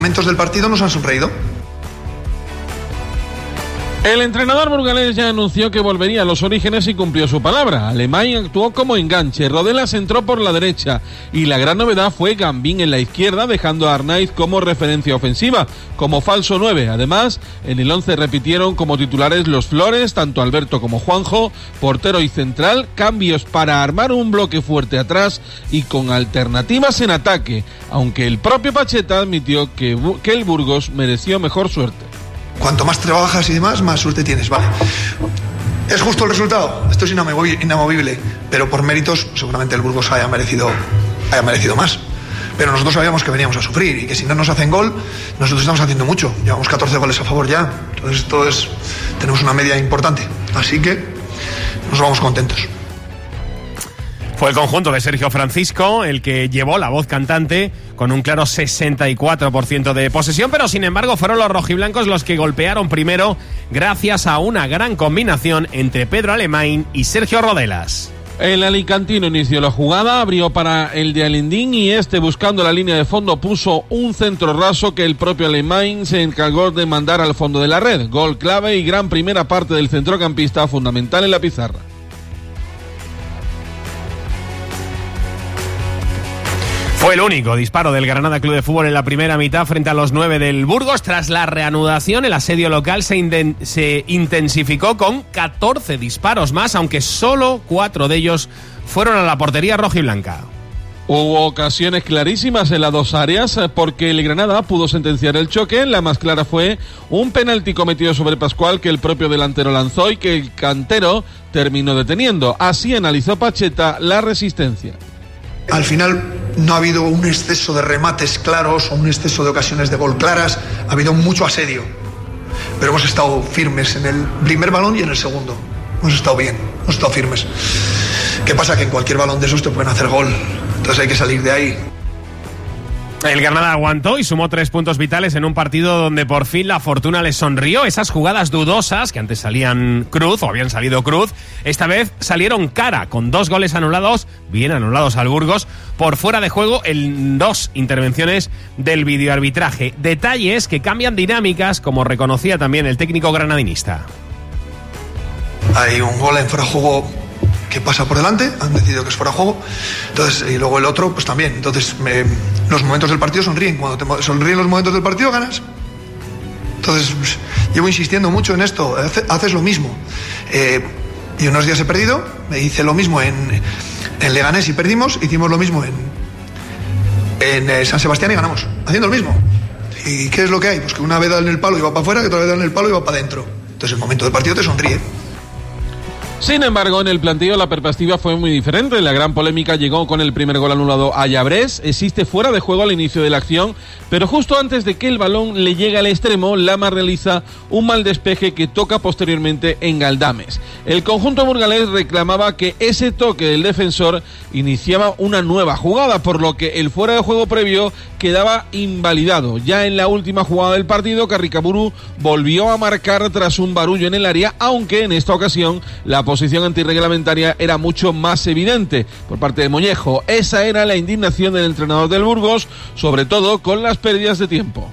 Momentos del partido nos han sonreído. El entrenador burgalés ya anunció que volvería a los orígenes y cumplió su palabra. Alemany actuó como enganche, Rodelas entró por la derecha y la gran novedad fue Gambín en la izquierda, dejando a Arnaiz como referencia ofensiva, como falso 9. Además, en el 11 repitieron como titulares los Flores, tanto Alberto como Juanjo, portero y central, cambios para armar un bloque fuerte atrás y con alternativas en ataque, aunque el propio Pacheta admitió que el Burgos mereció mejor suerte. Cuanto más trabajas y demás, más suerte tienes, vale. ¿Es justo el resultado? Esto es inamovible, pero por méritos seguramente el Burgos haya merecido más. Pero nosotros sabíamos que veníamos a sufrir y que si no nos hacen gol, nosotros estamos haciendo mucho. Llevamos 14 goles a favor ya. Entonces tenemos una media importante. Así que nos vamos contentos. Fue el conjunto de Sergio Francisco el que llevó la voz cantante con un claro 64% de posesión, pero sin embargo fueron los rojiblancos los que golpearon primero gracias a una gran combinación entre Pedro Alemany y Sergio Rodelas. El alicantino inició la jugada, abrió para el de Alindín y buscando la línea de fondo puso un centro raso que el propio Alemany se encargó de mandar al fondo de la red. Gol clave y gran primera parte del centrocampista, fundamental en la pizarra. Fue el único disparo del Granada Club de Fútbol en la primera mitad frente a los 9 del Burgos. Tras la reanudación, el asedio local se intensificó con 14 disparos más, aunque solo 4 de ellos fueron a la portería rojiblanca. Hubo ocasiones clarísimas en las dos áreas porque el Granada pudo sentenciar el choque. La más clara fue un penalti cometido sobre Pascual que el propio delantero lanzó y que el cantero terminó deteniendo. Así analizó Pacheta la resistencia. Al final no ha habido un exceso de remates claros o un exceso de ocasiones de gol claras, ha habido mucho asedio, pero hemos estado firmes en el primer balón y en el segundo, hemos estado bien, hemos estado firmes. ¿Qué pasa? Que en cualquier balón de esos te pueden hacer gol, entonces hay que salir de ahí. El Granada aguantó y sumó 3 puntos vitales en un partido donde por fin la fortuna les sonrió. Esas jugadas dudosas que antes salían cruz o habían salido cruz, esta vez salieron cara con 2 goles anulados, bien anulados al Burgos, por fuera de juego en 2 intervenciones del videoarbitraje. Detalles que cambian dinámicas, como reconocía también el técnico granadinista. Hay un gol en fuera de juego que pasa por delante, han decidido que es fuera de juego, entonces, y luego el otro pues también, entonces los momentos del partido sonríen, cuando te sonríen los momentos del partido ganas. Entonces llevo insistiendo mucho en esto, haces lo mismo, y unos días he perdido, me hice lo mismo en Leganés y perdimos, hicimos lo mismo en San Sebastián y ganamos, haciendo lo mismo. ¿Y qué es lo que hay? Pues que una vez da en el palo y va para afuera, que otra vez da en el palo y va para adentro, entonces el momento del partido te sonríe. Sin embargo, en el plantillo la perspectiva fue muy diferente. La gran polémica llegó con el primer gol anulado a Llabrés. Existe fuera de juego al inicio de la acción, pero justo antes de que el balón le llegue al extremo, Lama realiza un mal despeje que toca posteriormente en Galdames. El conjunto burgalés reclamaba que ese toque del defensor iniciaba una nueva jugada, por lo que el fuera de juego previo quedaba invalidado. Ya en la última jugada del partido, Carricaburu volvió a marcar tras un barullo en el área, aunque en esta ocasión la posición antirreglamentaria era mucho más evidente por parte de Mollejo. Esa era la indignación del entrenador del Burgos, sobre todo con las pérdidas de tiempo.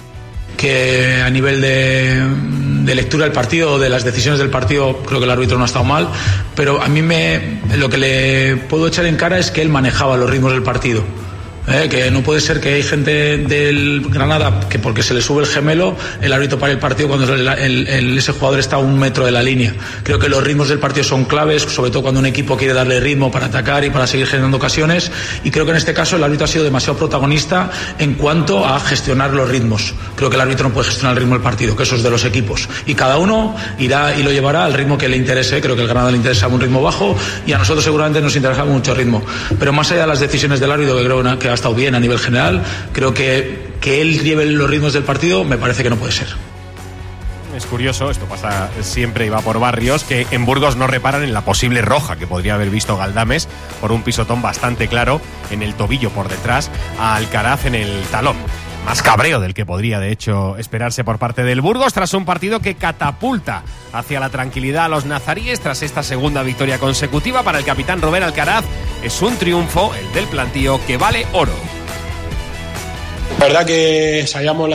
Que a nivel de lectura del partido, de las decisiones del partido, creo que el árbitro no ha estado mal, pero a mí lo que le puedo echar en cara es que él manejaba los ritmos del partido. Que no puede ser que hay gente del Granada que porque se le sube el gemelo el árbitro para el partido cuando ese jugador está a 1 metro de la línea. Creo que los ritmos del partido son claves, sobre todo cuando un equipo quiere darle ritmo para atacar y para seguir generando ocasiones, y creo que en este caso el árbitro ha sido demasiado protagonista en cuanto a gestionar los ritmos. Creo que el árbitro no puede gestionar el ritmo del partido, que eso es de los equipos, y cada uno irá y lo llevará al ritmo que le interese. Creo que al Granada le interesa un ritmo bajo y a nosotros seguramente nos interesa mucho ritmo, pero más allá de las decisiones del árbitro, que creo que ha estado bien a nivel general, creo que él lleve los ritmos del partido me parece que no puede ser. Es curioso, esto pasa siempre y va por barrios, que en Burgos no reparan en la posible roja que podría haber visto Galdames por un pisotón bastante claro en el tobillo por detrás a Alcaraz en el talón. Más cabreo del que podría, de hecho, esperarse por parte del Burgos tras un partido que catapulta hacia la tranquilidad a los nazaríes tras esta segunda victoria consecutiva para el capitán Robert Alcaraz. Es un triunfo, el del plantío, que vale oro. verdad que sabíamos